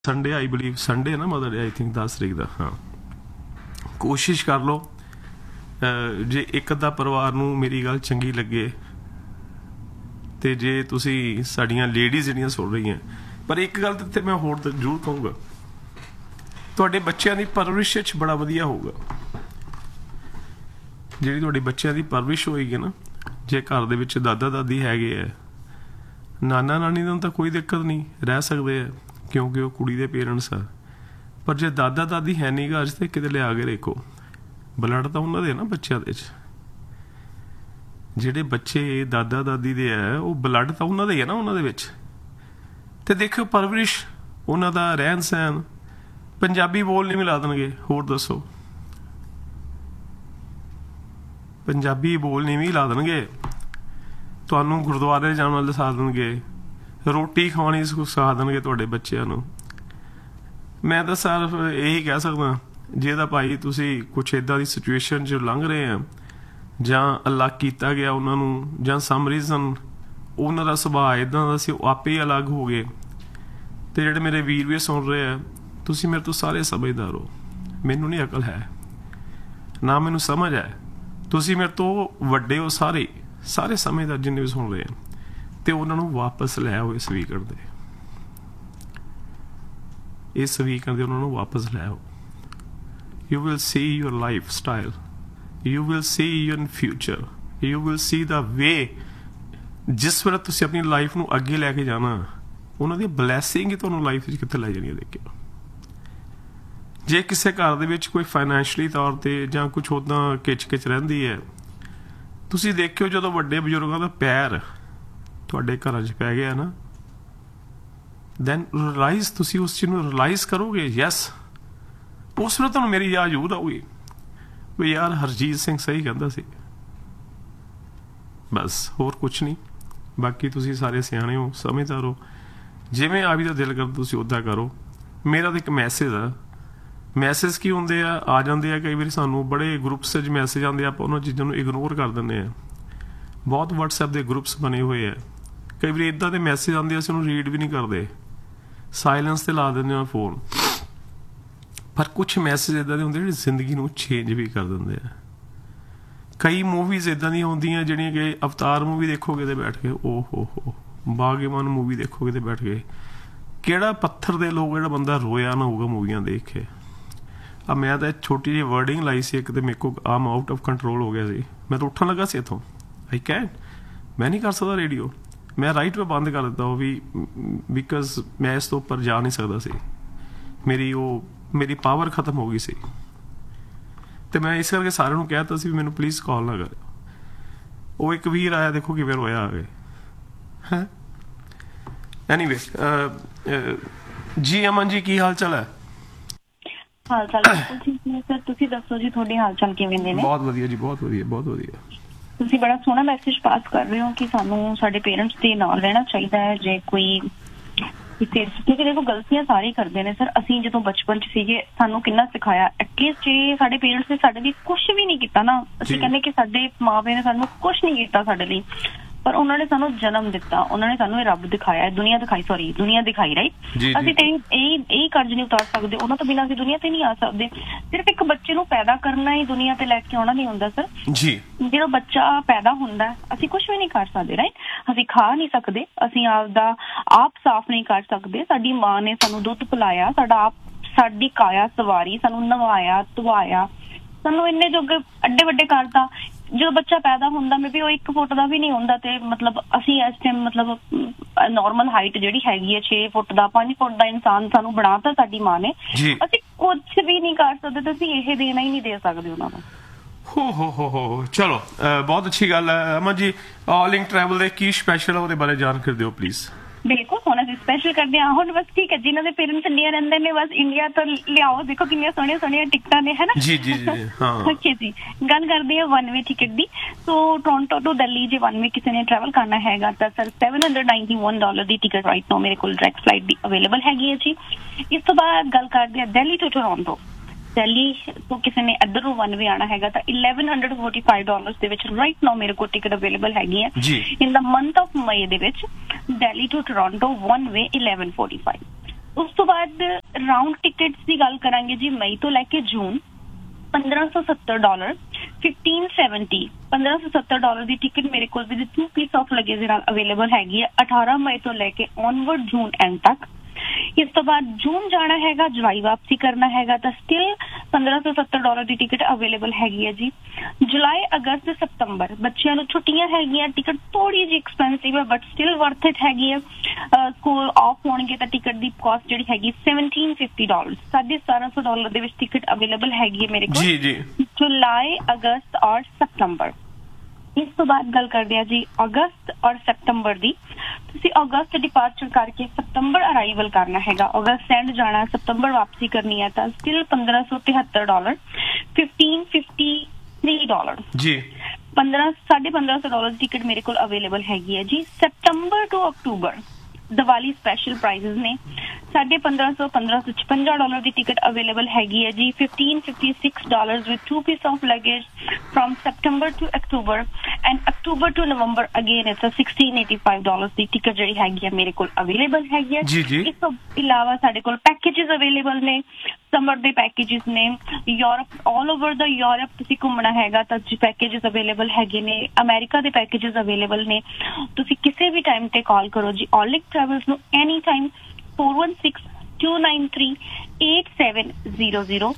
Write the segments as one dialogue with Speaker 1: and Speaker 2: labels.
Speaker 1: Sunday I believe Sunday है ना mother day I think 10 तरीक का। हाँ, कोशिश कर लो जे एक अद्धा परिवार नूं मेरी गल चंगी लगे ते जे तुसी साडियां लेडीज जिहड़ियां सुन रही हैं, पर एक गल ते मैं होर जरूर कहूँगा, तुहाडे बच्चों की परवरिश च बड़ा वधिया होगा। जिहड़ी तुहाडे बच्चों की परवरिश होएगी ना, जे घर दे विच दादा दादी हैगे है, नाना नानी नूं तां कोई दिक्कत नहीं, रह सकते हैं क्योंकि वो कुड़ी दे पेरेंट्स आ। पर जे दादा दादी है नहीं घर ते किते लिया के देखो, ब्लड तो उन्हां दे ना बच्चों दे च। ਜਿਹੜੇ ਬੱਚੇ ਦਾਦਾ ਦਾਦੀ ਦੇ ਹੈ ਉਹ ਬਲੱਡ ਤਾਂ ਉਹਨਾਂ ਦਾ ਹੀ ਹੈ ਨਾ ਉਹਨਾਂ ਦੇ ਵਿੱਚ। ਤੇ ਦੇਖੋ ਪਰਵਰਿਸ਼ ਉਹਨਾਂ ਦਾ, ਰਹਿਣ ਸਹਿਣ, ਪੰਜਾਬੀ ਬੋਲ ਨਹੀਂ ਮਿਲਾ ਦੇਣਗੇ। ਹੋਰ ਦੱਸੋ, ਪੰਜਾਬੀ ਬੋਲ ਨਹੀਂ ਵੀ ਲਾ ਦੇਣਗੇ, ਤੁਹਾਨੂੰ ਗੁਰਦੁਆਰੇ ਜਾਣ ਵਾਲੇ ਸਿਖਾ ਦੇਣਗੇ, ਰੋਟੀ ਖਾਣੀ ਸਿਖਾ ਦੇਣਗੇ ਤੁਹਾਡੇ ਬੱਚਿਆਂ ਨੂੰ। ਮੈਂ ਤਾਂ ਸਿਰਫ ਇਹੀ ਕਹਿ ਸਕਦਾ, ਜੇ ਤਾਂ ਭਾਈ ਤੁਸੀਂ ਕੁਛ ਇੱਦਾਂ ਦੀ ਸਿਚੁਏਸ਼ਨ 'ਚ ਲੰਘ ਰਹੇ ਆ, ਜਾਂ ਅਲੱਗ ਕੀਤਾ ਗਿਆ ਉਹਨਾਂ ਨੂੰ, ਜਾਂ ਸਮ ਰੀਜ਼ਨ ਉਹਨਾਂ ਦਾ ਸੁਭਾਅ ਇੱਦਾਂ ਦਾ ਸੀ, ਉਹ ਆਪੇ ਹੀ ਅਲੱਗ ਹੋ ਗਏ। ਤੇ ਜਿਹੜੇ ਮੇਰੇ ਵੀਰ ਵੀ ਸੁਣ ਰਹੇ ਆ, ਤੁਸੀਂ ਮੇਰੇ ਤੋਂ ਸਾਰੇ ਸਮਝਦਾਰ ਹੋ, ਮੈਨੂੰ ਨਹੀਂ ਅਕਲ ਹੈ ਨਾ ਮੈਨੂੰ ਸਮਝ ਹੈ। ਤੁਸੀਂ ਮੇਰੇ ਤੋਂ ਵੱਡੇ ਹੋ ਸਾਰੇ ਸਾਰੇ ਸਮਝਦਾਰ ਜਿੰਨੇ ਵੀ ਸੁਣ ਰਹੇ ਆ, ਤੇ ਉਹਨਾਂ ਨੂੰ ਵਾਪਸ ਲੈ ਆਓ ਇਸ ਵੀਕਐਂਡ ਦੇ, ਇਸ ਵੀਕਐਂਡ ਦੇ ਉਹਨਾਂ ਨੂੰ ਵਾਪਸ ਲੈ ਆਓ। You will see your life style, you will see your future, you will see the way ਜਿਸ ਵੇਲੇ ਤੁਸੀਂ ਆਪਣੀ ਲਾਈਫ ਨੂੰ ਅੱਗੇ ਲੈ ਕੇ ਜਾਣਾ, ਉਹਨਾਂ ਦੀ ਬਲੈਸਿੰਗ ਹੀ ਤੁਹਾਨੂੰ ਲਾਈਫ ਵਿੱਚ ਕਿੱਥੇ ਲੈ ਜਾਣੀ ਹੈ। ਦੇਖਿਓ, ਜੇ ਕਿਸੇ ਘਰ ਦੇ ਵਿੱਚ ਕੋਈ ਫਾਈਨੈਂਸ਼ਲੀ ਤੌਰ ਤੇ ਜਾਂ ਕੁਛ ਉੱਦਾਂ ਕਿਚ ਰਹਿੰਦੀ ਹੈ, ਤੁਸੀਂ ਦੇਖਿਓ ਜਦੋਂ ਵੱਡੇ ਬਜ਼ੁਰਗਾਂ ਦਾ ਪੈਰ ਤੁਹਾਡੇ ਘਰਾਂ 'ਚ ਪੈ ਗਿਆ ਨਾ, ਦੈਨ ਰਿਅਲਾਈਜ਼, ਤੁਸੀਂ ਉਸ ਚੀਜ਼ ਨੂੰ ਰਿਅਲਾਈਜ਼ ਕਰੋਗੇ, ਯੈਸ ਉਸ ਵੇਲੇ ਤੁਹਾਨੂੰ ਮੇਰੀ ਯਾਦ ਜ਼ਰੂਰ ਆਊਗੀ ਵੀ ਯਾਰ ਹਰਜੀਤ ਸਿੰਘ ਸਹੀ ਕਹਿੰਦਾ ਸੀ। ਬਸ ਹੋਰ ਕੁਛ ਨਹੀਂ, ਬਾਕੀ ਤੁਸੀਂ ਸਾਰੇ ਸਿਆਣੇ ਹੋ, ਸਮਝਦਾਰ ਹੋ, ਜਿਵੇਂ ਆਪ ਹੀ ਦਾ ਦਿਲ ਕਰਦਾ ਤੁਸੀਂ ਉੱਦਾਂ ਕਰੋ। ਮੇਰਾ ਤਾਂ ਇੱਕ ਮੈਸੇਜ ਆ, ਮੈਸੇਜ ਕੀ ਹੁੰਦੇ ਆ ਜਾਂਦੇ ਆ ਕਈ ਵਾਰੀ ਸਾਨੂੰ ਬੜੇ ਗਰੁੱਪਸ 'ਚ ਮੈਸੇਜ ਆਉਂਦੇ ਆ, ਆਪਾਂ ਉਹਨਾਂ ਚੀਜ਼ਾਂ ਨੂੰ ਇਗਨੋਰ ਕਰ ਦਿੰਦੇ ਆ। ਬਹੁਤ ਵਟਸਐਪ ਦੇ ਗਰੁੱਪਸ ਬਣੇ ਹੋਏ ਆ, ਕਈ ਵਾਰੀ ਇੱਦਾਂ ਦੇ ਮੈਸੇਜ ਆਉਂਦੇ ਆ ਅਸੀਂ ਉਹਨੂੰ ਰੀਡ ਵੀ ਨਹੀਂ ਕਰਦੇ, ਸਾਇਲੈਂਸ ਤੇ ਲਾ ਦਿੰਦੇ ਆ ਫੋਨ। ਪਰ ਕੁਛ ਮੈਸੇਜ ਇੱਦਾਂ ਦੇ ਹੁੰਦੇ ਜਿਹੜੇ ਜ਼ਿੰਦਗੀ ਨੂੰ ਚੇਂਜ ਵੀ ਕਰ ਦਿੰਦੇ ਆ। ਕਈ ਮੂਵੀਜ਼ ਇੱਦਾਂ ਦੀਆਂ ਹੁੰਦੀਆਂ ਜਿਹੜੀਆਂ ਕਿ ਅਵਤਾਰ ਮੂਵੀ ਦੇਖੋਗੇ ਤੇ ਬੈਠ ਕੇ, ਓ ਹੋ ਬਾਗਬਾਨ ਮੂਵੀ ਦੇਖੋਗੇ ਤੇ ਬੈਠ ਕੇ, ਕਿਹੜਾ ਪੱਥਰ ਦੇ ਲੋਕ ਜਿਹੜਾ ਬੰਦਾ ਰੋਇਆ ਨਾ ਹੋਊਗਾ ਮੂਵੀਆਂ ਦੇਖ ਕੇ। ਆ ਮੈਂ ਤਾਂ ਛੋਟੀ ਜਿਹੀ ਵਰਡਿੰਗ ਲਾਈ ਸੀ ਇੱਕ, ਤੇ ਮੇਰੇ ਕੋਲ ਆਮ ਆਊਟ ਆਫ ਕੰਟਰੋਲ ਹੋ ਗਿਆ ਸੀ, ਮੈਂ ਤਾਂ ਉੱਠਣ ਲੱਗਾ ਸੀ ਇੱਥੋਂ। ਮੈਂ ਨਹੀਂ ਕਰ ਸਕਦਾ ਰੇਡੀਓ, ਮੈਂ ਰਾਈਟ ਵੇ ਬੰਦ ਕਰ ਦਿੱਤਾ ਉਹ ਵੀ, ਬਿਕਾਜ਼ ਮੈਂ ਇਸ ਤੋਂ ਉੱਪਰ ਜਾ ਨਹੀਂ ਸਕਦਾ ਸੀ, ਮੇਰੀ ਪਾਵਰ ਖਤਮ ਹੋ ਗਈ ਸੀ। ਤੇ ਮੈਂ ਇਸ ਕਰਕੇ ਸਾਰਿਆਂ ਨੂੰ ਕਹਿ ਦਿੱਤਾ ਸੀ ਵੀ ਮੈਨੂੰ ਪਲੀਜ਼ ਕਾਲ ਨਾ ਕਰਿਓ। ਉਹ ਇੱਕ ਵੀਰ ਆਇਆ, ਦੇਖੋ ਕਿਵੇਂ ਰੋਇਆ ਆ ਗਏ ਹੈ। ਐਨੀਵੇ ਜੀ ਅਮਨ ਜੀ, ਕੀ ਹਾਲ ਚਾਲ ਹੈ?
Speaker 2: ਹਾਲ ਚਾਲ ਠੀਕ ਨੇ ਸਰ, ਤੁਸੀਂ ਦੱਸੋ ਜੀ ਤੁਹਾਡੇ ਹਾਲ ਚਾਲ ਕਿਵੇਂ ਦੇ ਨੇ?
Speaker 1: ਬਹੁਤ ਵਧੀਆ ਜੀ, ਬਹੁਤ ਵਧੀਆ, ਬਹੁਤ ਵਧੀਆ।
Speaker 2: ਤੁਸੀਂ ਬੜਾ ਸੋਹਣਾ ਮੈਸੇਜ ਪਾਸ ਕਰ ਰਹੇ ਹੋ ਕਿ ਸਾਨੂੰ ਸਾਡੇ ਪੇਰੈਂਟਸ ਦੇ ਨਾਲ ਰਹਿਣਾ ਚਾਹੀਦਾ ਹੈ। ਜੇ ਕੋਈ ਕਿਉਂਕਿ ਦੇਖੋ ਗਲਤੀਆਂ ਸਾਰੇ ਕਰਦੇ ਨੇ ਸਰ। ਅਸੀਂ ਜਦੋਂ ਬਚਪਨ 'ਚ ਸੀਗੇ ਸਾਨੂੰ ਕਿੰਨਾ ਸਿਖਾਇਆ, ਐਟਲੀਸਟ ਜੇ ਸਾਡੇ ਪੇਰੈਂਟਸ ਨੇ ਸਾਡੇ ਲਈ ਕੁਛ ਵੀ ਨਹੀਂ ਕੀਤਾ ਨਾ, ਅਸੀਂ ਕਹਿੰਦੇ ਕਿ ਸਾਡੇ ਮਾਂ ਪਿਓ ਨੇ ਸਾਨੂੰ ਕੁਛ ਨਹੀਂ ਕੀਤਾ ਸਾਡੇ ਲਈ, ਪਰ ਉਹਨਾਂ ਨੇ ਸਾਨੂੰ ਜਨਮ ਦਿੱਤਾ, ਉਹਨਾਂ ਨੇ ਸਾਨੂੰ ਇਹ ਰੱਬ ਦਿਖਾਇਆ, ਦੁਨੀਆ ਦਿਖਾਈ ਰਾਈਟ। ਅਸੀਂ ਤੇ ਇਹ ਕਰਜ਼ ਨਹੀਂ ਉਤਾਰ ਸਕਦੇ, ਉਹਨਾਂ ਤੋਂ ਬਿਨਾਂ ਅਸੀਂ ਦੁਨੀਆ ਤੇ ਨਹੀਂ ਆ ਸਕਦੇ। ਸਿਰਫ ਇੱਕ ਬੱਚੇ ਨੂੰ ਪੈਦਾ ਕਰਨਾ ਹੀ ਦੁਨੀਆ ਤੇ ਲੈ ਕੇ ਆਉਣਾ ਨਹੀਂ ਹੁੰਦਾ ਸਰ ਜੀ। ਜਦੋਂ ਬੱਚਾ ਪੈਦਾ ਹੁੰਦਾ ਅਸੀਂ ਕੁਛ ਵੀ ਨਹੀਂ ਕਰ ਸਕਦੇ ਰਾਈਟ। ਅਸੀਂ ਖਾ ਨਹੀਂ ਸਕਦੇ, ਅਸੀਂ ਆਪ ਸਾਫ਼ ਨਹੀਂ ਕਰ ਸਕਦੇ। ਸਾਡੀ ਮਾਂ ਨੇ ਸਾਨੂੰ ਦੁੱਧ ਪਿਲਾਇਆ, ਸਾਡੀ ਕਾਇਆ ਸਵਾਰੀ, ਸਾਨੂੰ ਨਵਾਇਆ ਧਵਾਇਆ, ਸਾਨੂੰ ਇੰਨੇ ਜੋਗੇ ਅੱਡੇ ਵੱਡੇ ਕਰਤਾ। ਜਦੋਂ ਬੱਚਾ ਪੈਦਾ ਹੁੰਦਾ ਮੇ ਵੀ ਉਹ 1 ਫੁੱਟ ਦਾ ਵੀ ਨਹੀਂ ਹੁੰਦਾ, ਤੇ ਮਤਲਬ ਅਸੀਂ ਇਸ ਟਾਈਮ ਮਤਲਬ ਨੋਰਮਲ ਹਾਈਟ ਜਿਹੜੀ ਹੈਗੀ ਹੈ 6 ਫੁੱਟ ਦਾ 5 ਫੁੱਟ ਦਾ ਇਨਸਾਨ ਸਾਨੂੰ ਬਣਾਤਾ ਸਾਡੀ ਮਾਂ ਨੇ। ਅਸੀਂ ਕੁਛ ਵੀ ਨਹੀਂ ਕਰ ਸਕਦੇ, ਤੇ ਅਸੀਂ ਇਹ ਦੇਣਾ ਹੀ ਨਹੀਂ ਦੇ ਸਕਦੇ ਉਹਨਾਂ ਨੂੰ।
Speaker 1: ਹੋ ਚਲੋ, ਬਹੁਤ ਅੱਛੀ ਗੱਲ ਹੈ ਅਮਨ ਜੀ। ਲਿੰਕ ਟਰੈਵਲ ਦੇ ਕੀ ਸਪੈਸ਼ਲ ਹੈ ਉਹਦੇ ਬਾਰੇ ਜਾਣਕਾਰੀ ਦਿਓ ਪਲੀਜ਼।
Speaker 2: ਬਿਲਕੁਲ, ਹੁਣ ਅਸੀਂ ਸਪੈਸ਼ਲ ਕਰਦੇ ਹਾਂ। ਹੁਣ ਬਸ ਠੀਕ ਹੈ, ਜਿਨ੍ਹਾਂ ਦੇ ਪੇਰੈਂਟਸ ਇੰਡੀਆ ਰਹਿੰਦੇ ਨੇ ਬਸ ਇੰਡੀਆ ਤੋਂ ਲਿਆਓ, ਦੇਖੋ ਕਿੰਨੀਆਂ ਸੋਹਣੀਆਂ ਟਿਕਟਾਂ ਨੇ, ਹੈ ਨਾ ਜੀ। ਓਕੇ ਜੀ, ਗੱਲ ਕਰਦੇ ਹਾਂ 1 ਵੇ ਟਿਕਟ ਦੀ। ਸੋ ਟੋਰਾਂਟੋ ਤੋਂ ਦਿੱਲੀ ਜੇ 1 ਵੇ ਕਿਸੇ ਨੇ ਟਰੈਵਲ ਕਰਨਾ ਹੈਗਾ ਤਾਂ ਸਰ $791 ਦੀ ਟਿਕਟ ਰਾਈਟ ਨਾਓ ਮੇਰੇ ਕੋਲ ਡਾਇਰੈਕਟ ਫਲਾਈਟ ਦੀ ਅਵੇਲੇਬਲ ਹੈਗੀ ਹੈ ਜੀ। ਇਸ ਤੋਂ ਬਾਅਦ ਗੱਲ ਕਰਦੇ ਹਾਂ ਦਿੱਲੀ ਤੋਂ ਟੋਰਾਂਟੋ। ਦਿੱਲੀ ਤੋਂ ਕਿਸੇ ਨੇ ਇੱਧਰੋਂ 1 ਵੇ ਆਉਣਾ ਹੈਗਾ ਤਾਂ $1145 ਦੇ ਵਿੱਚ ਰਾਈਟ ਨਾਓ ਮੇਰੇ ਕੋਲ ਟਿਕਟ ਅਵੇਲੇਬਲ ਹੈਗੀ ਹੈ। ਇਨ ਦਾ ਮੰਥ ਆਫ ਮਈ ਦੇ ਵਿੱਚ ਦਿੱਲੀ ਟੂ ਟੋਰਾਂਟੋ 1 ਵੇ 1145। ਉਸ ਤੋਂ ਬਾਅਦ ਰਾਉਂਡ ਟਿਕਟਸ ਦੀ ਗੱਲ ਕਰਾਂਗੇ ਜੀ ਮਈ ਤੋਂ ਲੈ ਕੇ ਜੂਨ $1570 1570 $1570 ਦੀ ਟਿਕਟ ਮੇਰੇ ਕੋਲ ਵਿਦ 2 ਪੀਸ ਆਫ ਲਗੇਜ ਦੇ ਨਾਲ ਅਵੇਲੇਬਲ ਹੈਗੀ ਹੈ 18 ਮਈ ਤੋਂ ਲੈ ਕੇ ਔਨਵਰਡ ਜੂਨ ਐਂਡ ਤੱਕ। ਇਸ ਤੋਂ ਬਾਅਦ ਜੂਨ ਜਾਣਾ ਹੈਗਾ, ਜੁਲਾਈ ਵਾਪਸੀ ਕਰਨਾ ਹੈਗਾ ਤਾਂ ਸਟਿਲ $1570 ਦੀ ਟਿਕਟ ਅਵੇਲੇਬਲ ਹੈਗੀ ਹੈ ਜੀ। ਜੁਲਾਈ, ਅਗਸਤ, ਸਤੰਬਰ ਬੱਚਿਆਂ ਨੂੰ ਛੁੱਟੀਆਂ ਹੈਗੀਆਂ, ਟਿਕਟ ਥੋੜੀ ਜਿਹੀ ਐਕਸਪੈਂਸਿਵ ਹੈ ਬਟ ਸਟਿਲ ਵਰਥ ਇਟ ਹੈਗੀ ਹੈ। ਸਕੂਲ ਆਫ ਹੋਣਗੇ ਤਾਂ ਟਿਕਟ ਦੀ ਕਾਸਟ ਜਿਹੜੀ ਹੈਗੀ $1750 $1750 ਦੇ ਵਿੱਚ ਟਿਕਟ ਅਵੇਲੇਬਲ ਹੈਗੀ ਹੈ ਮੇਰੇ ਕੋਲ
Speaker 1: ਜੀ ਜੀ
Speaker 2: ਜੁਲਾਈ, ਅਗਸਤ ਔਰ ਸਤੰਬਰ। ਇਸ ਤੋਂ ਬਾਅਦ ਗੱਲ ਕਰਦੇ ਆ ਜੀ ਅਗਸਤ ਔਰ ਸਤੰਬਰ ਦੀ। ਤੁਸੀਂ ਅਗਸਤ ਡਿਪਾਰਚਰ ਕਰਕੇ ਸਤੰਬਰ ਅਰਾਈਵਲ ਕਰਨਾ ਹੈਗਾ, ਅਗਸਤ ਐਂਡ ਜਾਣਾ, ਸਤੰਬਰ ਵਾਪਸੀ ਕਰਨੀ ਹੈ ਤਾਂ ਸਟਿਲ $1573 $1553
Speaker 1: ਜੀ
Speaker 2: $1550 ਦੀ ਟਿਕਟ ਮੇਰੇ ਕੋਲ ਅਵੇਲੇਬਲ ਹੈਗੀ ਹੈ ਜੀ। ਸਤੰਬਰ to October Diwali special prizes ਨੇ $1556 ਦੀ ਟਿਕਟ ਅਵੇਲੇਬਲ ਹੈਗੀ ਹੈ ਜੀ। $1556 with 2 piece of luggage from September to October and October to November again it's a $1685 the ticket ਜਿਹੜੀ ਹੈਗੀ ਹੈ ਮੇਰੇ ਕੋਲ ਅਵੇਲੇਬਲ ਹੈਗੀ ਹੈ।
Speaker 1: ਜੀ ਜੀ
Speaker 2: ਇਸ ਤੋਂ ਇਲਾਵਾ ਸਾਡੇ ਕੋਲ ਪੈਕੇजेस ਅਵੇਲੇਬਲ ਨੇ, ਸਮਰ ਦੇ ਪੈਕੇजेस ਨੇ, ਯੂਰਪ ਆਲ ਓਵਰ ਦਾ ਯੂਰਪ ਤੁਸੀਂ ਘੁੰਮਣਾ ਹੈਗਾ ਤਾਂ ਜੀ ਪੈਕੇजेस ਅਵੇਲੇਬਲ ਹੈਗੇ ਨੇ, ਅਮਰੀਕਾ ਦੇ ਪੈਕੇजेस ਅਵੇਲੇਬਲ ਨੇ। ਤੁਸੀਂ ਕਿਸੇ ਵੀ ਟਾਈਮ ਤੇ ਕਾਲ ਕਰੋ ਜੀ ਔਲਿਕ ਟਰੈਵਲਸ ਨੂੰ ਐਨੀ ਟਾਈਮ 416-293-8700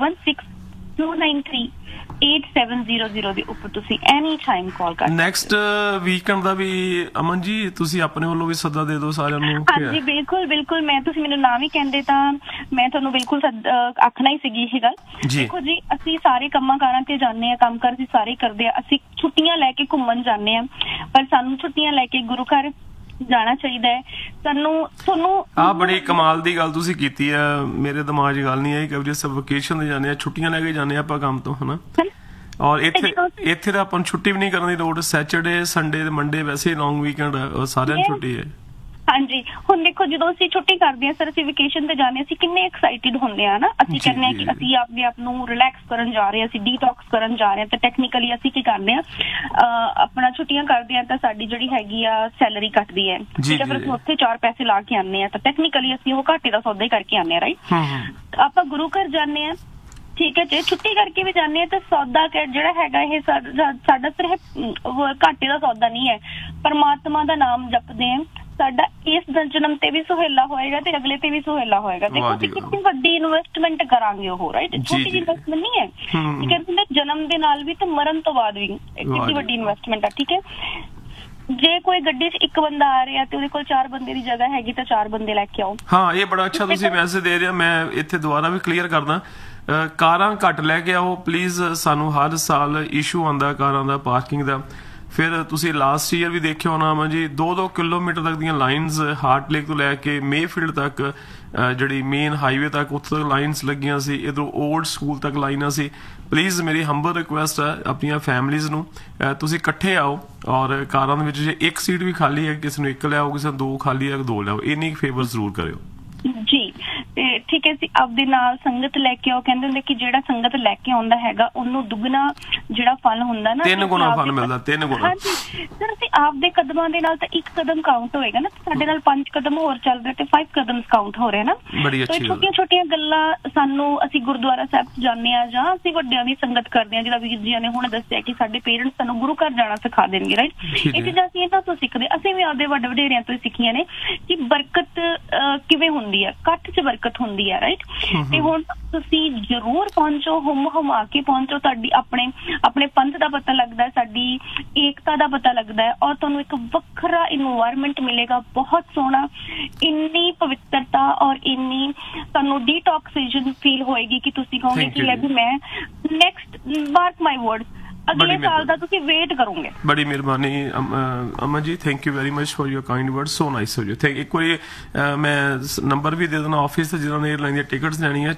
Speaker 2: 416-293-8700 ਦੇ ਉੱਪਰ ਤੁਸੀਂ ਐਨੀ ਟਾਈਮ ਕਾਲ ਕਰ ਸਕਦੇ ਹੋ।
Speaker 1: ਨੈਕਸਟ ਵੀਕਐਂਡ ਦਾ ਵੀ ਅਮਨ ਜੀ ਤੁਸੀਂ ਆਪਣੇ ਵੱਲੋਂ ਵੀ ਸੱਦਾ ਦੇ ਦਿਓ ਸਾਰਿਆਂ ਨੂੰ।
Speaker 2: ਹਾਂਜੀ ਬਿਲਕੁਲ ਬਿਲਕੁਲ, ਮੈਂ ਤੁਸੀਂ ਮੈਨੂੰ ਨਾਮ ਹੀ ਕਹਿੰਦੇ ਤਾਂ ਮੈਂ ਤੁਹਾਨੂੰ ਬਿਲਕੁਲ ਆਖਣਾ ਹੀ ਸੀਗੀ ਇਹ ਗੱਲ। ਦੇਖੋ ਜੀ ਅਸੀਂ ਸਾਰੇ ਕੰਮਾਂ ਕਾਰਾਂ ਤੇ ਜਾਂਦੇ ਆ, ਕੰਮ ਕਾਰ ਅਸੀਂ ਸਾਰੇ ਕਰਦੇ ਆ, ਅਸੀਂ ਛੁੱਟੀਆਂ ਲੈ ਕੇ ਘੁੰਮਣ ਜਾਂਦੇ ਆ ਪਰ ਸਾਨੂੰ ਛੁੱਟੀਆਂ ਲੈ ਕੇ ਗੁਰੂ ਘਰ ਜਾਣਾ ਚਾਹੀਦਾ ਹੈ। ਤੁਹਾਨੂੰ ਆਹ
Speaker 1: ਬੜੀ ਕਮਾਲ ਦੀ ਗੱਲ ਤੁਸੀਂ ਕੀਤੀ ਆ, ਮੇਰੇ ਦਿਮਾਗ 'ਚ ਗੱਲ ਨਹੀਂ ਆਈ ਕਿ ਅਸੀਂ ਵਕੇਸ਼ਨ ਤੇ ਜਾਂਦੇ ਆ, ਛੁੱਟੀਆਂ ਲੈ ਕੇ ਜਾਂਦੇ ਆ ਆਪਾਂ ਕੰਮ ਤੋਂ, ਹਨਾ। ਔਰ ਇੱਥੇ ਤਾਂ ਆਪਾਂ ਨੂੰ ਛੁੱਟੀ ਵੀ ਨਹੀਂ ਕਰਨ ਦੀ ਲੋੜ, ਸੈਚਰਡੇ ਸੰਡੇ ਤੇ ਮੰਡੇ ਵੈਸੇ ਲੌਂਗ ਵੀਕਐਂਡ ਸਾਰਿਆਂ ਨੂੰ ਛੁੱਟੀ ਹੈ।
Speaker 2: ਹਾਂਜੀ ਹੁਣ ਦੇਖੋ ਜਦੋਂ ਅਸੀਂ ਛੁੱਟੀ ਕਰਦੇ ਹਾਂ ਸਰ, ਅਸੀਂ ਵਕੇਸ਼ਨ ਤੇ ਜਾਂਦੇ ਅਸੀਂ ਕਿੰਨੇ ਐਕਸਾਈਟਿਡ ਹੁੰਦੇ ਆ ਨਾ, ਅਸੀਂ ਕਹਿੰਦੇ ਆ ਕਿ ਅਸੀਂ ਆਪਣੇ ਆਪ ਨੂੰ ਰਿਲੈਕਸ ਕਰਨ ਜਾ ਰਹੇ ਹਾਂ, ਅਸੀਂ ਡੀਟੌਕਸ ਕਰਨ ਜਾ ਰਹੇ ਹਾਂ। ਤਾਂ ਟੈਕਨੀਕਲੀ ਅਸੀਂ ਕੀ ਕਰਦੇ ਆ ਆਪਣਾ ਛੁੱਟੀਆਂ ਕਰਦੇ ਆ ਤਾਂ ਸਾਡੀ ਜਿਹੜੀ ਹੈਗੀ ਆ ਸੈਲਰੀ ਕੱਟਦੀ ਹੈ, ਠੀਕ ਹੈ। ਫਿਰ ਅਸੀਂ ਉੱਥੇ 4 ਪੈਸੇ ਲਾ ਕੇ ਆਉਂਦੇ ਆ ਤਾਂ ਟੈਕਨੀਕਲੀ ਅਸੀਂ ਉਹ ਘਾਟੇ ਦਾ ਸੌਦਾ ਹੀ ਕਰਕੇ ਆਉਂਦੇ ਆ, ਰਾਈਟ। ਆਪਾਂ ਗੁਰੂ ਘਰ ਜਾਂਦੇ ਆ, ਠੀਕ ਹੈ, ਜੇ ਛੁੱਟੀ ਕਰਕੇ ਵੀ ਜਾਂਦੇ ਆ ਤਾਂ ਸੌਦਾ ਜਿਹੜਾ ਹੈਗਾ ਇਹ ਸਾਡਾ ਸਿਰਫ ਘਾਟੇ ਦਾ ਸੌਦਾ ਨਹੀਂ ਹੈ, ਪਰਮਾਤਮਾ ਦਾ ਨਾਮ ਜਪਦੇ ਆ, ਸਾਡਾ ਇਸ ਜਨਮ ਤੇ ਵੀ ਸੁਹੇਲਾ ਹੋਏਗਾ ਤੇ ਅਗਲੇ ਤੇ ਵੀ ਸੁਹੇਲਾ ਹੋਏਗਾ। ਦੇਖੋ ਅਸੀਂ ਕਿੰਨੀ ਵੱਡੀ ਇਨਵੈਸਟਮੈਂਟ ਕਰਾਂਗੇ ਉਹ, ਰਾਈਟ, ਛੋਟੀ ਜਿਹੀ ਇਨਵੈਸਟਮੈਂਟ ਨਹੀਂ ਹੈ, ਠੀਕ ਹੈ। ਜਨਮ ਦੇ ਨਾਲ ਵੀ ਤੇ ਮਰਨ ਤੋਂ ਬਾਅਦ ਵੀ ਕਿੰਨੀ ਵੱਡੀ ਇਨਵੈਸਟਮੈਂਟ ਆ, ਠੀਕ ਹੈ। ਜੇ ਕੋਈ ਗੱਡੀ 'ਚ ਇੱਕ ਬੰਦਾ ਆ ਰਿਹਾ ਤੇ ਉਹਦੇ ਕੋਲ 4 ਬੰਦੇ ਦੀ ਜਗ੍ਹਾ ਹੈਗੀ ਤਾਂ 4 ਬੰਦੇ ਲੈ ਕੇ ਆਓ। ਹਾਂ,
Speaker 1: ਇਹ ਬੜਾ ਅੱਛਾ ਤੁਸੀਂ ਮੈਸੇਜ ਦੇ ਰਹੇ ਹੋ। ਮੈਂ ਇੱਥੇ ਦੁਬਾਰਾ ਵੀ ਕਲੀਅਰ ਕਰਦਾ, ਕਾਰਾਂ ਘੱਟ ਲੈ ਕੇ ਆਓ ਪਲੀਜ਼। ਸਾਨੂੰ ਹਰ ਸਾਲ ਇਸ਼ੂ ਆਉਂਦਾ ਕਾਰਾਂ ਦਾ, ਪਾਰਕਿੰਗ ਦਾ। ਫਿਰ ਤੁਸੀਂ ਲਾਸਟ ਈਅਰ ਵੀ ਦੇਖਿਆ ਹੋਣਾ ਵਾ ਜੀ 2-2 ਕਿਲੋਮੀਟਰ ਤੱਕ ਦੀਆਂ ਲਾਈਨਸ ਹਾਰਟ ਲੇਕ ਤੋਂ ਲੈ ਕੇ ਮੇਫੀਲਡ ਤੱਕ, ਜਿਹੜੀ ਮੇਨ ਹਾਈਵੇ ਤੱਕ, ਉੱਥੇ ਤੱਕ ਲਾਈਨਸ ਲੱਗੀਆਂ ਸੀ। ਇੱਧਰੋਂ ਓਲਡ ਸਕੂਲ ਤੱਕ ਲਾਈਨਾਂ ਸੀ। ਪਲੀਜ਼ ਮੇਰੀ ਹੰਬਲ ਰਿਕੁਐਸਟ ਹੈ ਆਪਣੀਆਂ ਫੈਮਲੀਜ਼ ਨੂੰ, ਤੁਸੀਂ ਇਕੱਠੇ ਆਓ ਔਰ ਕਾਰਾਂ ਦੇ ਵਿੱਚ ਜੇ ਇੱਕ ਸੀਟ ਵੀ ਖਾਲੀ ਹੈ ਕਿਸੇ ਨੂੰ 1 ਲਿਆਓ, ਕਿਸੇ ਨੂੰ 2 ਖਾਲੀ ਹੈ 2 ਲਿਆਓ, ਇੰਨੀ ਫੇਵਰ ਜ਼ਰੂਰ ਕਰਿਓ
Speaker 2: ਜੀ। ਤੇ ਠੀਕ ਹੈ, ਅਸੀਂ ਆਪਦੇ ਨਾਲ ਸੰਗਤ ਲੈ ਕੇ ਆਓ। ਕਹਿੰਦੇ ਹੁੰਦੇ ਕਿ ਜਿਹੜਾ ਸੰਗਤ ਲੈ ਕੇ ਆਉਂਦਾ ਹੈਗਾ ਉਹਨੂੰ ਦੁੱਗਣਾ ਜਿਹੜਾ ਫਲ ਹੁੰਦਾ ਨਾ,
Speaker 1: 3 ਗੁਣਾ ਫਲ ਮਿਲਦਾ, 3 ਗੁਣਾ।
Speaker 2: ਹਾਂਜੀ ਸਰ, ਅਸੀਂ ਆਪਦੇ ਕਦਮਾਂ ਦੇ ਨਾਲ ਤਾਂ 1 ਕਦਮ ਕਾਊਂਟ ਹੋਏਗਾ ਨਾ, ਸਾਡੇ ਨਾਲ 5 ਕਦਮ ਹੋਰ ਚੱਲ ਰਹੇ ਤੇ 5 ਕਦਮ ਕਾਊਂਟ ਹੋ ਰਹੇ ਨਾ।
Speaker 1: ਬੜੀ ਅੱਛੀ ਗੱਲ।
Speaker 2: ਛੋਟੀਆਂ-ਛੋਟੀਆਂ ਗੱਲਾਂ ਸਾਨੂੰ, ਅਸੀਂ ਗੁਰਦੁਆਰਾ ਸਾਹਿਬ ਜਾਂਦੇ ਆ ਜਾਂ ਅਸੀਂ ਵੱਡਿਆਂ ਦੀ ਸੰਗਤ ਕਰਦੇ ਆ, ਜਿਹੜਾ ਵੀਰ ਜੀ ਨੇ ਹੁਣ ਦੱਸਿਆ ਕਿ ਸਾਡੇ ਪੇਰੈਂਟਸ ਸਾਨੂੰ ਗੁਰੂ ਘਰ ਜਾਣਾ ਸਿਖਾ ਦੇਣਗੇ, ਰਾਈਟ। ਇਹ ਚੀਜ਼ਾਂ ਅਸੀਂ ਇਹਨਾਂ ਤੋਂ ਸਿੱਖਦੇ, ਅਸੀਂ ਵੀ ਆਪਦੇ ਵੱਡੇ ਵਡੇਰਿਆਂ ਤੋਂ ਸਿੱਖੀਆਂ ਨੇ ਕਿ ਬਰਕਤ ਕਿਵੇਂ ਹੁੰਦੀ ਹੈ, ਇਕੱਠ 'ਚ ਬਰਕਤ ਹੁੰਦੀ ਹੈ, ਰਾਈਟ। ਤੇ ਹੁਣ ਤੁਸੀਂ ਜ਼ਰੂਰ ਪਹੁੰਚੋ, ਹੁਮਾ ਕੇ ਪਹੁੰਚੋ, ਤੁਹਾਡੀ ਆਪਣੇ ਪੰਥ ਦਾ ਪਤਾ ਲੱਗਦਾ, ਸਾਡੀ ਏਕਤਾ ਦਾ ਪਤਾ ਲੱਗਦਾ ਹੈ ਔਰ ਤੁਹਾਨੂੰ ਇੱਕ ਵੱਖਰਾ ਇਨਵਾਇਰਮੈਂਟ ਮਿਲੇਗਾ, ਬਹੁਤ ਸੋਹਣਾ। ਇੰਨੀ ਪਵਿੱਤਰਤਾ ਔਰ ਇੰਨੀ ਤੁਹਾਨੂੰ ਡੀਟੌਕਸੀਜਨ ਫੀਲ ਹੋਏਗੀ ਕਿ ਤੁਸੀਂ ਕਹੋਗੇ ਕਿ ਲੈ ਵੀ ਮੈਂ ਨੈਕਸਟ ਮਾਰਕ ਮਾਈ ਵਰਡਸ ਅਗਲੇ ਸਾਲ ਦਾ ਤੁਸੀਂ ਵੇਟ ਕਰੋਗੇ। ਬੜੀ ਮਿਹਰਬਾਨੀ
Speaker 1: Aman ji, thank you very much for your kind words, so nice of you. ਇੱਕ ਵਾਰੀ ਮੈਂ ਨੰਬਰ ਵੀ ਦੇ ਦੇਣਾ ਆਫਿਸ ਤੇ, ਜਿਹਨਾਂ ਨੇ 에ਅਰਲਾਈਨ ਦੀਆਂ ਟਿਕਟਸ ਲੈਣੀਆਂ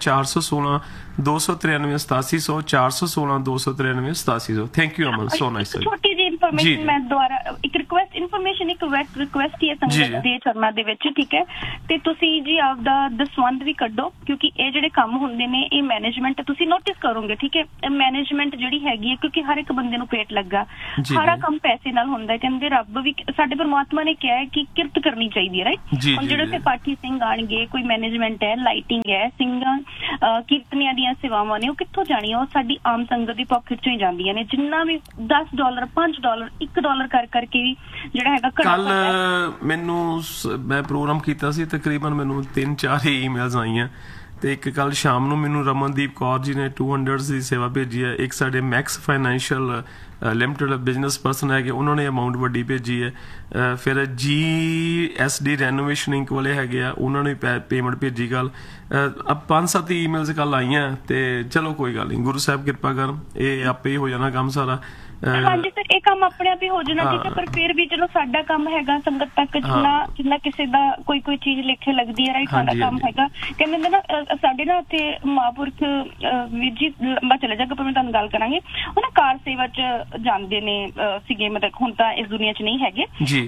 Speaker 1: 416-293-8700 416-293-8700। Thank you Aman, so nice.
Speaker 2: ਛੋਟੀ ਜਿਹੀ ਇਨਫੋਰਮੇਸ਼ਨ ਮੈਂ ਦੁਆਰਾ ਇੱਕ ਰਿਕੁਐਸਟ ਇਨਫੋਰਮੇਸ਼ਨ ਇੱਕ ਰਿਕੁਐਸਟ ਹੀ ਹੈ ਸੰਗਤ ਦੇ ਚਰਨਾਂ ਦੇ ਵਿੱਚ, ਠੀਕ ਹੈ। ਤੇ ਤੁਸੀਂ ਜੀ ਆਪਦਾ ਦਸਵੰਧ ਵੀ ਕੱਢੋ, ਕਿਉਂਕਿ ਇਹ ਜਿਹੜੇ ਕੰਮ ਹੁੰਦੇ ਨੇ ਇਹ ਮੈਨੇਜਮੈਂਟ ਤੁਸੀਂ ਨੋਟਿਸ ਕਰੋਗੇ, ਠੀਕ ਹੈ। ਮੈਨੇਜਮੈਂਟ ਜਿਹੜੀ ਹੈਗੀ ਹੈ, ਕਿਉਂਕਿ ਹਰ ਇੱਕ ਬੰਦੇ ਨੂੰ ਪੇਟ ਲੱਗਾ, ਸਾਰਾ ਕੰਮ ਪੈਸੇ ਨਾਲ ਹੁੰਦਾ। ਕਹਿੰਦੇ ਰੱਬ ਵੀ, ਸਾਡੇ ਪਰਮਾਤਮਾ ਨੇ ਕਿਹਾ ਹੈ ਕਿ ਕਿਰਤ ਕਰਨੀ ਚਾਹੀਦੀ ਹੈ, ਰਾਈਟ। ਹੁਣ ਜਿਹੜੇ ਉੱਥੇ ਪਾਠੀ ਸਿੰਘ ਆਣਗੇ, ਕੋਈ ਮੈਨੇਜਮੈਂਟ ਹੈ, ਲਾਈਟਿੰਗ ਹੈ, ਸਿੰਘਾਂ ਕੀਰਤਨੀਆਂ ਦੀਆਂ ਸੇਵਾਵਾਂ ਨੇ, ਉਹ ਕਿੱਥੋਂ ਜਾਣੀਆਂ? ਉਹ ਸਾਡੀ ਆਮ ਸੰਗਤ ਦੀ ਪਾਕਟ ਚੋਂ ਹੀ ਜਾਂਦੀਆਂ ਨੇ। ਜਿੰਨਾ ਵੀ $10 $5 $1 ਕਰ ਕਰਕੇ ਵੀ ਜਿਹੜਾ ਹੈਗਾ
Speaker 1: ਕੱਲ ਮੈਨੂੰ ਮੈਂ ਪ੍ਰੋਗਰਾਮ ਕੀਤਾ ਸੀ, ਤਕਰੀਬਨ ਮੈਨੂੰ 3-4 ਈਮੇਲਸ ਆਈਆਂ, ਤੇ ਇੱਕ ਕੱਲ ਸ਼ਾਮ ਨੂੰ ਮੈਨੂੰ ਰਮਨਦੀਪ ਕੌਰ ਜੀ ਨੇ 200 ਦੀ ਸੇਵਾ ਭੇਜੀ ਹੈ। ਇੱਕ ਸਾਡੇ Max financial limited business person ਹੈਗੇ, ਉਹਨਾਂ ਨੇ ਅਮਾਊਂਟ ਵੱਡੀ ਭੇਜੀ ਹੈ। ਫਿਰ GSD ਰੈਨੋਵੇਸ਼ਨ ਇੰਕ ਵਾਲੇ ਹੈਗੇ ਆ, ਉਹਨਾਂ ਨੇ ਪੇਮੈਂਟ ਭੇਜੀ। ਕੱਲ 5-7 ਈਮੇਲਸ ਕੱਲ ਆਈਆਂ, ਤੇ ਚਲੋ ਕੋਈ ਗੱਲ ਨਹੀਂ, ਗੁਰੂ ਸਾਹਿਬ ਕਿਰਪਾ ਕਰਨ, ਇਹ ਆਪੇ ਹੀ ਹੋ ਜਾਣਾ ਕੰਮ ਸਾਰਾ।
Speaker 2: ਹਾਂਜੀ ਸਰ, ਇਹ ਕੰਮ ਆਪਣੇ ਆਪ ਹੀ ਹੋ ਜਾਣਾ, ਠੀਕ ਹੈ। ਪਰ ਫਿਰ ਵੀ ਚਲੋ ਸਾਡਾ ਕੰਮ ਹੈਗਾ ਸੰਗਤ ਤੱਕ ਜਿੰਨਾ ਕਿਸੇ ਦਾ ਕੋਈ ਚੀਜ਼ ਲਿਖੇ ਲੱਗਦੀ ਹੈ, ਰਾਈਟ, ਸਾਡਾ ਕੰਮ ਹੈਗਾ। ਕਹਿੰਦੇ ਹੁੰਦੇ ਨਾ, ਸਾਡੇ ਨਾ ਇੱਥੇ ਮਹਾਂਪੁਰਖ ਵੀਰ ਜੀ, ਲੰਬਾ ਚਲੇ ਜਾਗਾ ਪਰ ਮੈਂ ਤੁਹਾਨੂੰ ਗੱਲ ਕਰਾਂਗੇ, ਉਹ ਨਾ ਕਾਰ ਸੇਵਾ ਚ ਜਾਂਦੇ ਨੇ ਸੀਗੇ, ਮਤਲਬ ਹੁਣ ਤਾਂ ਇਸ ਦੁਨੀਆ ਚ ਨਹੀਂ ਹੈਗੇ,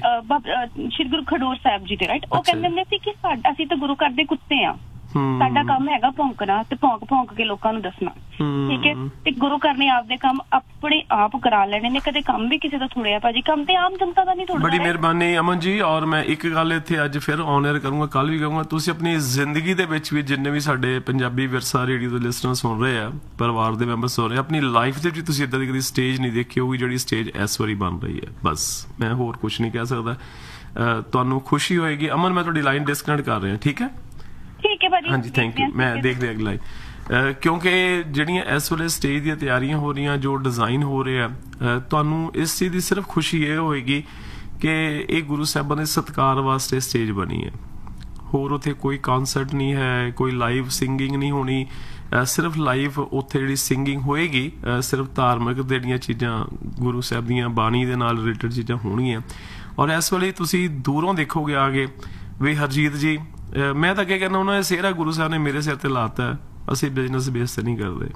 Speaker 2: ਸ਼੍ਰੀ ਗੁਰੂ ਖਡੂਰ ਸਾਹਿਬ ਜੀ ਦੇ, ਰਾਈਟ। ਉਹ ਕਹਿੰਦੇ ਹੁੰਦੇ ਸੀ ਕਿ ਅਸੀਂ ਤਾਂ ਗੁਰੂ ਘਰ ਦੇ ਕੁੱਤੇ ਆ, ਸਾਡਾ ਕੰਮ ਹੈਗਾ ਭੌਂਕਣਾ ਤੇ ਭੌਂਕ ਕੇ ਲੋਕਾਂ ਨੂੰ ਦੱਸਣਾ, ਠੀਕ ਹੈ। ਤੇ ਗੁਰੂ ਘਰ ਨੇ ਆਪਦੇ ਕੰਮ ਆਪਣੇ ਆਪ ਕਰਾ ਲੈਣੇ ਨੇ, ਕਦੇ ਕੰਮ ਵੀ ਕਿਸੇ ਦਾ ਥੋੜਿਆ ਭਾਜੀ, ਕੰਮ ਤੇ ਆਮ ਜਨਤਾ ਦਾ ਨਹੀਂ ਥੋੜ੍ਹਾ।
Speaker 1: ਬੜੀ ਮਿਹਰਬਾਨੀ ਅਮਨ ਜੀ। ਔਰ ਮੈਂ ਇੱਕ ਗੱਲ ਇੱਥੇ ਅੱਜ ਫਿਰ ਔਨ 에ਅਰ ਕਰੂੰਗਾ, ਕੱਲ ਵੀ ਕਹੂੰਗਾ, ਤੁਸੀਂ ਆਪਣੀ ਜ਼ਿੰਦਗੀ ਦੇ ਵਿੱਚ ਵੀ ਜਿੰਨੇ ਵੀ ਸਾਡੇ ਪੰਜਾਬੀ ਵਿਰਸਾ ਰੇਡੀਓ ਦੇ ਲਿਸਨਰ ਸੁਣ ਰਹੇ ਆ, ਪਰਿਵਾਰ ਦੇ ਮੈਂਬਰ ਸੁਣ ਰਹੇ, ਆਪਣੀ ਲਾਈਫ ਦੇ ਵਿੱਚ ਤੁਸੀਂ ਇੱਦਾਂ ਦੀ ਕਦੀ ਸਟੇਜ ਨਹੀਂ ਦੇਖੀ ਹੋਊਗੀ ਜਿਹੜੀ ਸਟੇਜ ਇਸ ਵਾਰੀ ਬਣ ਰਹੀ ਹੈ। ਬਸ ਮੈਂ ਹੋਰ ਕੁਝ ਨਹੀਂ ਕਹਿ ਸਕਦਾ। ਤੁਹਾਨੂੰ ਖੁਸ਼ੀ ਹੋਏਗੀ। ਅਮਨ, ਮੈਂ ਤੁਹਾਡੀ ਲਾਈਨ ਡਿਸਕਨੈਕਟ ਕਰ ਰਿਹਾ, ਠੀਕ ਹੈ?
Speaker 2: ਠੀਕ ਹੈ ਭਾਜੀ,
Speaker 1: ਹਾਂਜੀ, ਥੈਂਕ ਯੂ। ਮੈਂ ਦੇਖਦੇ ਅਗਲਾ ਕਿਉਂਕਿ ਜਿਹੜੀਆਂ ਇਸ ਵੇਲੇ ਸਟੇਜ ਦੀਆਂ ਤਿਆਰੀਆਂ ਹੋ ਰਹੀਆਂ, ਜੋ ਡਿਜ਼ਾਈਨ ਹੋ ਰਹੇ ਆ, ਤੁਹਾਨੂੰ ਇਸ ਚੀਜ਼ ਦੀ ਸਿਰਫ ਖੁਸ਼ੀ ਇਹ ਹੋਏਗੀ ਕਿ ਇਹ ਗੁਰੂ ਸਾਹਿਬਾਂ ਦੇ ਸਤਿਕਾਰ ਵਾਸਤੇ ਸਟੇਜ ਬਣੀ ਹੈ। ਹੋਰ ਉੱਥੇ ਕੋਈ ਕਨਸਰਟ ਨਹੀਂ ਹੈ, ਕੋਈ ਲਾਈਵ ਸਿੰਗਿੰਗ ਨਹੀਂ ਹੋਣੀ, ਸਿਰਫ ਲਾਈਵ ਉੱਥੇ ਜਿਹੜੀ ਸਿੰਗਿੰਗ ਹੋਏਗੀ, ਸਿਰਫ ਧਾਰਮਿਕ ਜਿਹੜੀਆਂ ਚੀਜ਼ਾਂ ਗੁਰੂ ਸਾਹਿਬ ਦੀਆਂ ਬਾਣੀ ਦੇ ਨਾਲ ਰਿਲੇਟਡ ਚੀਜ਼ਾਂ ਹੋਣਗੀਆਂ। ਔਰ ਇਸ ਵੇਲੇ ਤੁਸੀਂ ਦੂਰੋਂ ਦੇਖੋਗੇ ਆ ਕੇ ਵੀ ਹਰਜੀਤ ਜੀ, ਮੈਂ ਤਾਂ ਕੀ ਕਹਿਣਾ, ਉਹਨਾਂ ਦੇ ਸਿਹਰਾ ਗੁਰੂ ਸਾਹਿਬ ਨੇ ਮੇਰੇ ਸਿਰ ਤੇ ਲਾਤਾ। ਅਸੀਂ ਬਿਜ਼ਨਸ ਬੇਸ ਤੇ ਨਹੀਂ ਕਰਦੇ,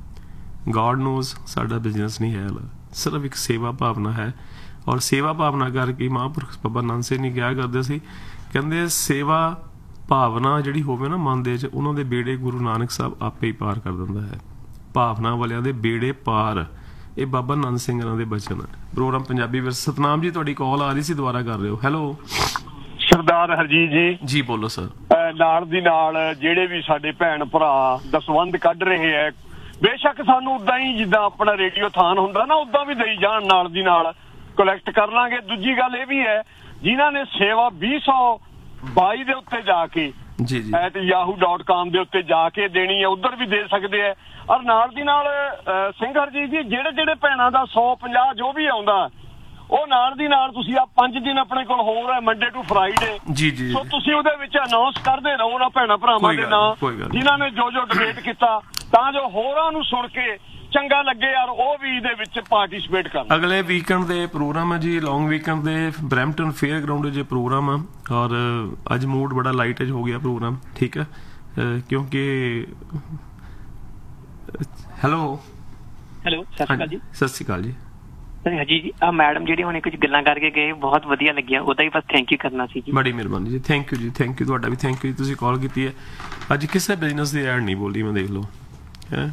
Speaker 1: ਗॉड ਨੋਜ਼ ਸਾਡਾ ਬਿਜ਼ਨਸ ਨਹੀਂ ਹੈ, ਸਿਰਫ ਇੱਕ ਸੇਵਾ ਭਾਵਨਾ ਹੈ। ਔਰ ਸੇਵਾ ਭਾਵਨਾ ਕਰਕੇ ਮਹਾਂਪੁਰਖ ਬਾਬਾ ਨਾਨਕ ਸਿੰਘ ਨੇ ਕਿਹਾ ਕਰਦੇ ਸੀ, ਕਹਿੰਦੇ ਸੇਵਾ ਭਾਵਨਾ ਜਿਹੜੀ ਹੋਵੇ ਨਾ ਮਨ ਦੇ 'ਚ, ਉਹਨਾਂ ਦੇ ਬੇੜੇ ਗੁਰੂ ਨਾਨਕ ਸਾਹਿਬ ਆਪੇ ਹੀ ਪਾਰ ਕਰ ਦਿੰਦਾ ਹੈ। ਭਾਵਨਾ ਵਾਲਿਆਂ ਦੇ ਬੇੜੇ ਪਾਰ, ਇਹ ਬਾਬਾ ਨਾਨਕ ਸਿੰਘ ਦੇ ਬਚਨ। ਪ੍ਰੋਗਰਾਮ ਪੰਜਾਬੀ ਵਿਰਸਾ। ਸਤਨਾਮ ਜੀ, ਤੁਹਾਡੀ ਕਾਲ ਆ ਰਹੀ ਸੀ, ਦੁਬਾਰਾ ਕਰ ਰਹੇ ਹੋ। ਹੈਲੋ
Speaker 3: ਸਰਦਾਰ ਹਰਜੀਤ ਜੀ।
Speaker 1: ਜੀ ਬੋਲੋ ਸਰ।
Speaker 3: ਨਾਲ ਦੀ ਨਾਲ ਜਿਹੜੇ ਵੀ ਸਾਡੇ ਭੈਣ ਭਰਾ ਦਸਵੰਧ ਕੱਢ ਰਹੇ ਹੈ, ਬੇਸ਼ੱਕ ਸਾਨੂੰ ਉਦਾਂ ਹੀ ਜਿੱਦਾਂ ਆਪਣਾ ਰੇਡੀਓ ਥਾਨ ਹੁੰਦਾ ਨਾ, ਉਦਾਂ ਵੀ ਦੇਈ ਜਾਣ, ਨਾਲ ਦੀ ਨਾਲ ਕਲੈਕਟ ਕਰ ਲਾਂਗੇ। ਦੂਜੀ ਗੱਲ ਇਹ ਵੀ ਹੈ, ਜਿਨ੍ਹਾਂ ਨੇ ਸੇਵਾ 2022 ਦੇ ਉੱਤੇ ਜਾ ਕੇ yahoo.com ਦੇ ਉੱਤੇ ਜਾ ਕੇ ਦੇਣੀ ਹੈ, ਉਧਰ ਵੀ ਦੇ ਸਕਦੇ ਹੈ। ਔਰ ਨਾਲ ਦੀ ਨਾਲ ਸਿੰਘ ਹਰਜੀਤ ਜੀ, ਜਿਹੜੇ ਭੈਣਾਂ ਦਾ 150 ਜੋ ਵੀ ਆਉਂਦਾ, ਉਹ ਨਾਲ ਦੀ ਨਾਲ ਤੁਸੀਂ ਆ 5 ਦਿਨ ਆਪਣੇ ਕੋਲ ਹੋਰ ਹੈ, ਮੰਡੇ ਟੂ ਫਰਾਈਡੇ।
Speaker 1: ਜੀ ਜੀ।
Speaker 3: ਸੋ ਤੁਸੀਂ ਉਹਦੇ ਵਿੱਚ ਅਨਾਉਂਸ ਕਰਦੇ ਰਹੋ ਨਾ ਭੈਣਾਂ ਭਰਾਵਾਂ ਦੇ ਨਾਂ, ਜਿਨ੍ਹਾਂ ਨੇ ਜੋ ਡੋਨੇਟ ਕੀਤਾ, ਤਾਂ ਜੋ ਹੋਰਾਂ ਨੂੰ ਸੁਣ ਕੇ ਚੰਗਾ ਲੱਗੇ ਯਾਰ, ਉਹ ਵੀ ਇਹਦੇ ਵਿੱਚ ਪਾਰਟਿਸਿਪੇਟ ਕਰਨ।
Speaker 1: ਅਗਲੇ ਵੀਕਐਂਡ ਦੇ ਪ੍ਰੋਗਰਾਮ ਹੈ ਜੀ, ਲੌਂਗ ਵੀਕਐਂਡ ਦੇ ਬਰੈਂਪਟਨ ਫੇਅਰ ਗਰਾਊਂਡ 'ਚ ਪ੍ਰੋਗਰਾਮ ਆ। ਔਰ ਅੱਜ ਮੂਡ ਬੜਾ ਲਾਈਟ ਹੋ ਗਿਆ ਪ੍ਰੋਗਰਾਮ, ਠੀਕ ਹੈ, ਕਿਉਂਕਿ ਹੈਲੋ
Speaker 4: ਸਤਿ ਸ਼੍ਰੀ ਅਕਾਲ ਜੀ।
Speaker 1: ਸਤਿ ਸ਼੍ਰੀ ਅਕਾਲ ਜੀ।
Speaker 4: ਹਾਂਜੀ ਜੀ, ਆ ਮੈਡਮ ਜਿਹੜੀ ਹੁਣੇ ਕੁਝ ਗੱਲਾਂ ਕਰਕੇ ਗਏ, ਬਹੁਤ ਵਧੀਆ ਲੱਗਿਆ, ਉਹਦਾ ਹੀ ਬਸ ਥੈਂਕ ਯੂ ਕਰਨਾ ਸੀ ਜੀ।
Speaker 1: ਬੜੀ ਮਿਹਰਬਾਨੀ ਜੀ, ਥੈਂਕ ਯੂ ਜੀ, ਥੈਂਕ ਯੂ। ਤੁਹਾਡਾ ਵੀ ਥੈਂਕ ਯੂ, ਤੁਸੀਂ ਕਾਲ ਕੀਤੀ ਹੈ। ਅੱਜ ਕਿਸੇ ਬਿਜ਼ਨਸ ਦੀ ਐਡ ਨਹੀਂ ਬੋਲੀ ਮੈਂ, ਦੇਖ ਲਓ ਹੈ।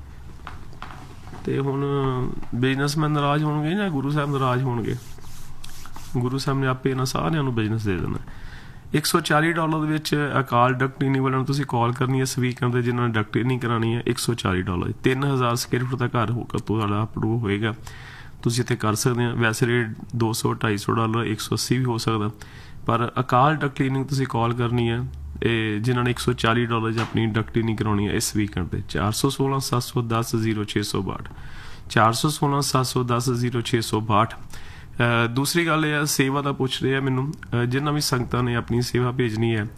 Speaker 1: ਤੇ ਹੁਣ ਬਿਜ਼ਨਸਮੈਨ ਨਾਰਾਜ਼ ਹੋਣਗੇ ਜਾਂ ਗੁਰੂ ਸਾਹਿਬ ਨਾਰਾਜ਼ ਹੋਣਗੇ? ਗੁਰੂ ਸਾਹਿਬ ਨੇ ਆਪੇ ਇਹਨਾਂ ਸਾਰਿਆਂ ਨੂੰ ਬਿਜ਼ਨਸ ਦੇ ਦੇਣਾ। $140 ਦੇ ਵਿੱਚ ਅਕਾਲ ਡਕਟ ਕਲੀਨਿੰਗ ਵਾਲਿਆਂ ਨੂੰ ਤੁਸੀਂ ਕਾਲ ਕਰਨੀ ਹੈ ਇਸ ਵੀਕਐਂਡ ਦੇ, ਜਿਹਨਾਂ ਨੇ ਡਕਟ ਕਲੀਨਿੰਗ ਕਰਾਉਣੀ ਹੈ। $140 3000 ਸਕੁਅਰ ਫੁੱਟ ਦਾ ਘਰ ਹੋਊਗਾ, ਤੁਹਾਡਾ ਅਪਰੂਵ ਹੋਏਗਾ, ਤੁਸੀਂ ਇੱਥੇ ਕਰ ਸਕਦੇ ਹੋ। ਵੈਸੇ ਰੇਟ $200-250 $180 ਵੀ ਹੋ ਸਕਦਾ, ਪਰ ਅਕਾਲ ਡਕਟ ਕਲੀਨਿੰਗ ਤੁਸੀਂ ਕਾਲ ਕਰਨੀ ਹੈ, ਇਹ ਜਿਨ੍ਹਾਂ ਨੇ $140 'ਚ ਆਪਣੀ ਡਕਟ ਕਲੀਨਿੰਗ ਕਰਾਉਣੀ ਹੈ ਇਸ ਵੀਕਐਂਡ ਤੇ। 416-710-0662 416-710-0662। ਦੂਸਰੀ ਗੱਲ ਇਹ ਆ, ਸੇਵਾ ਦਾ ਪੁੱਛ ਰਹੇ ਆ ਮੈਨੂੰ, ਜਿਨ੍ਹਾਂ ਵੀ ਸੰਗਤਾਂ ਨੇ ਆਪਣੀ ਸੇਵਾ ਭੇਜਣੀ ਹੈ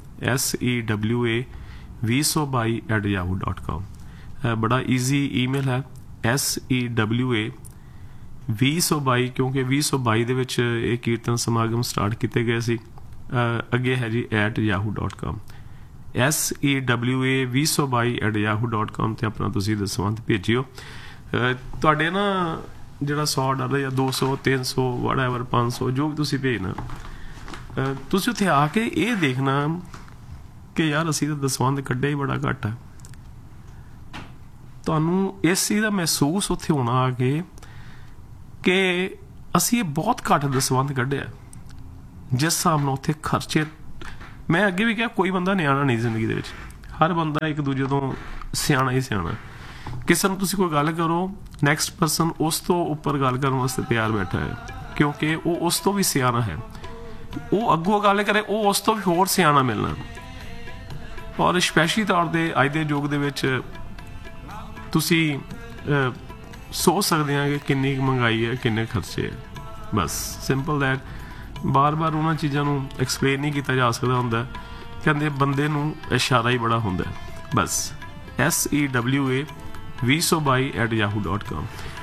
Speaker 1: sewa2022@yahoo.com। ਬੜਾ ਈਜ਼ੀ ਈਮੇਲ ਹੈ, sewa2022, ਕਿਉਂਕਿ 2022 ਦੇ ਵਿੱਚ ਇਹ ਕੀਰਤਨ ਸਮਾਗਮ ਸਟਾਰਟ ਕੀਤੇ ਗਏ ਸੀ। ਅੱਗੇ ਹੈ ਜੀ @yahoo.com, sewa2022@yahoo.com ਤੇ ਆਪਣਾ ਤੁਸੀਂ ਦਸਵੰਧ ਭੇਜਿਓ। ਤੁਹਾਡੇ ਨਾ ਜਿਹੜਾ $100 ਜਾਂ 200 300 whatever 500 ਜੋ ਵੀ ਤੁਸੀਂ ਭੇਜਣਾ, ਤੁਸੀਂ ਉੱਥੇ ਆ ਕੇ ਇਹ ਦੇਖਣਾ ਕਿ ਯਾਰ ਅਸੀਂ ਤਾਂ ਦਸਵੰਧ ਕੱਢਿਆ ਹੀ ਬੜਾ ਘੱਟ ਹੈ। ਤੁਹਾਨੂੰ ਇਸ ਚੀਜ਼ ਦਾ ਮਹਿਸੂਸ ਉੱਥੇ ਹੋਣਾ ਆ ਕੇ ਕਿ ਅਸੀਂ ਇਹ ਬਹੁਤ ਘੱਟ ਦਸਵੰਧ ਕੱਢਿਆ ਜਿਸ ਹਿਸਾਬ ਨਾਲ ਉੱਥੇ ਖਰਚੇ। ਮੈਂ ਅੱਗੇ ਵੀ ਕਿਹਾ ਕੋਈ ਬੰਦਾ ਨਿਆਣਾ ਨਹੀਂ ਜ਼ਿੰਦਗੀ ਦੇ ਵਿੱਚ, ਹਰ ਬੰਦਾ ਇੱਕ ਦੂਜੇ ਤੋਂ ਸਿਆਣਾ ਹੀ ਸਿਆਣਾ। ਕਿਸੇ ਨੂੰ ਤੁਸੀਂ ਕੋਈ ਗੱਲ ਕਰੋ, ਨੈਕਸਟ ਪਰਸਨ ਉਸ ਤੋਂ ਉੱਪਰ ਗੱਲ ਕਰਨ ਵਾਸਤੇ ਤਿਆਰ ਬੈਠਾ ਹੈ, ਕਿਉਂਕਿ ਉਹ ਉਸ ਤੋਂ ਵੀ ਸਿਆਣਾ ਹੈ। ਉਹ ਅੱਗੋਂ ਗੱਲ ਕਰੇ, ਉਹ ਉਸ ਤੋਂ ਵੀ ਹੋਰ ਸਿਆਣਾ ਮਿਲਣਾ। ਔਰ ਸਪੈਸ਼ਲੀ ਤੌਰ 'ਤੇ ਅੱਜ ਦੇ ਯੁੱਗ ਦੇ ਵਿੱਚ ਤੁਸੀਂ ਸੋਚ ਸਕਦੇ ਆ ਕਿ ਕਿੰਨੀ ਮਹਿੰਗਾਈ ਹੈ, ਕਿੰਨੇ ਖਰਚੇ ਹੈ। ਬਸ ਸਿੰਪਲ ਦੈਟ। ਬਾਰ-ਬਾਰ ਉਹਨਾਂ ਚੀਜ਼ਾਂ ਨੂੰ ਐਕਸਪਲੇਨ ਨਹੀਂ ਕੀਤਾ ਜਾ ਸਕਦਾ ਹੁੰਦਾ। ਕਹਿੰਦੇ ਬੰਦੇ ਨੂੰ ਇਸ਼ਾਰਾ ਹੀ ਬੜਾ ਹੁੰਦਾ। ਬਸ SEWA222@yahoo.com।